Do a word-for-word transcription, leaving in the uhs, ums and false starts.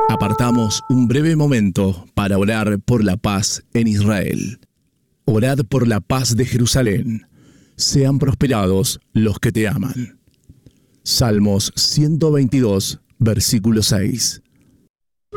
Apartamos un breve momento para orar por la paz en Israel. Orad por la paz de Jerusalén. Sean prosperados los que te aman. Salmos ciento veintidós, versículo seis.